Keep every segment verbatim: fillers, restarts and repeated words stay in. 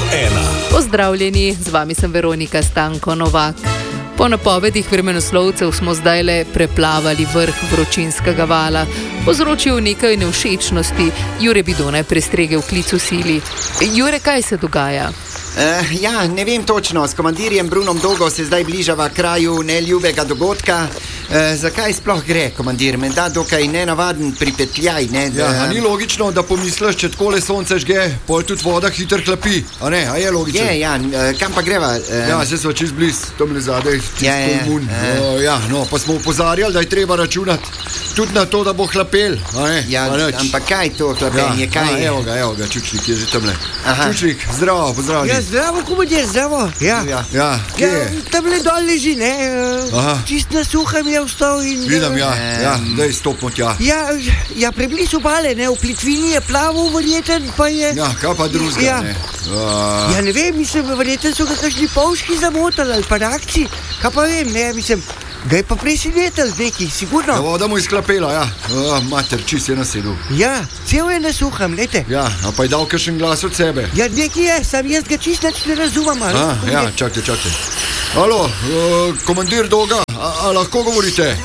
ena. Pozdravljeni, z vami sem Veronika Stanko Novak. Po napovedih vremenoslovcev smo zdaj le preplavali vrh vročinskega vala. Povzročil nekaj nevšečnosti, Jure Bidona je prestregel klic v sili. Jure, kaj se dogaja? Uh, ja, ne vem točno, s komandirjem Brunom Dogo se zdaj bližava kraju neljubega dogodka. Uh, zakaj sploh gre, komandir? Menda dokaj nenavaden pripetljaj, ne? Ja, a ni logično, da pomisliš, če takole sonce žge, pol tudi voda hitro hlapi, a ne, a je logično? Je, ja, uh, kam pa greva? Uh, ja, se sva čist bliz, tam le zadej, tisto ja, ja, mun. ja. Uh, ja, no, pa smo upozarjali, da je treba računati tudi na to, da bo hlapel, a ne? Ja, ampak kaj to hlapenje, ja, kaj? Ja, evo ga, evo ga, Čučnik je že tamle. Aha. Čučnik, zdravo, pozdravljeni. Ja, zdravo, komandir, zdravo. Ja, Ja. Ja, kje ja, je? tamle dol leži, ne? Aha. Čist na suhem je vstal in... Vidim, ja, ja, daj stopimo tja. Ja, ja, preblizu obale, ne? V plitvini je plaval, verjeten, pa je... Ja, kaj pa drugega, Ja. ne? Uh, Ja, ne vem, mislim, verjeten so ga kakšni polški zamotali ali pa rakci. Kaj pa vem, ne, mislim, ga je pa presenetel neki, da sigurno. voda mu izklapela, ja. Uh, mater, čist je nasedel. Ja, cel je na suhem, lete. Ja, a pa je dal kakšen glas od sebe. Ja, neki je, sam jaz ga čist nič ne razumem, ali? A, ja, čakajte, čakajte. Alo, uh, komandir Doga, a, a lahko govorite?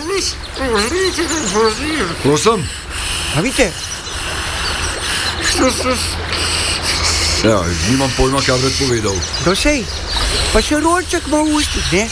Prosim? A vidite? Ja, nimam pojma, kaj bi rad povedal. To sej, pa še rolček ima v ustih, ne?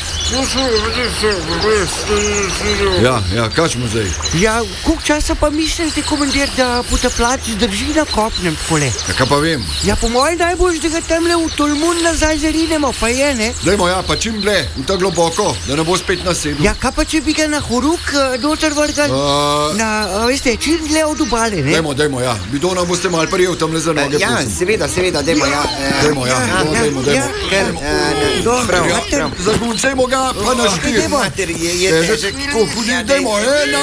Ja, ja, kaj smo zdaj? Ja, koliko časa pa mislite, komandir, da potapljač zdrži na kopnem takole? Ja, kaj pa vem? Ja, po mojem najbolj, da ga temle v Tolmun nazaj zarinemo, pa je, ne? Dajmo, ja, pa čim ble, v ta globoko, da ne bo spet nasedel. Ja, kaj pa če bi ga na horuk uh, noter vrgal? Uh, Na, a, veste, čim dlje od obale, ne? dajmo, dajmo, ja. Bidona boste mal prijel tamle za noge. Ja, prosim. seveda, seveda, dajmo, ja. Uh, Dajmo, ja, Ja, no, ja, dajmo, ja. dajmo. Ker, uh, Dobro, prav, ja, prav. Zaguncajmo ga, pa na štir. dajmo. Mater, je, je Je že težek. tako, hudi, dajmo, ena.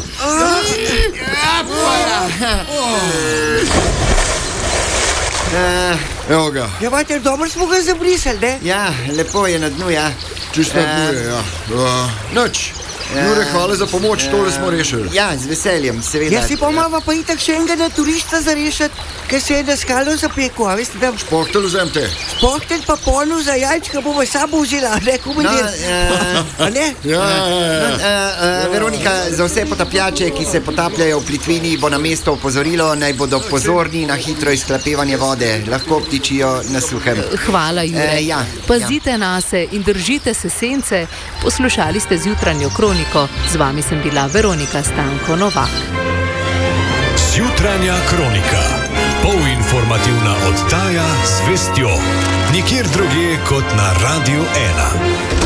Uh, Evo ga, Ja, mater, dobro smo ga zabrisali, ne? ja, lepo je na dnu, ja. čisto na dnu je, ja. Uh, Noč, Jure, hvala za pomoč, tole smo rešili. Ja, z veseljem, seveda. Ja, si pa mava pa itak še enega na turista za rešiti, ker se je na skalo zapekel, a veste, da Pohtel vzemte. spohtel pa polno za jajčka bova sabo vzela, ne, No, komandir? uh, A ne? Ja, ja, ja. Uh, uh, Veronika, za vse potapljače, ki se potapljajo v plitvini, bo na mesto opozorilo, naj bodo pozorni na hitro izhlapevanje vode. Lahko ptičijo na suhem. Hvala, Jure. Eh, ja, Pazite nase in držite se sence. Poslušali ste zjutranjo kroniko. Z vami sem bila Veronika Stanko Novak. Jutranja kronika. Polinformativna oddaja z vestjo. Nikjer drugje kot na Radiu ena.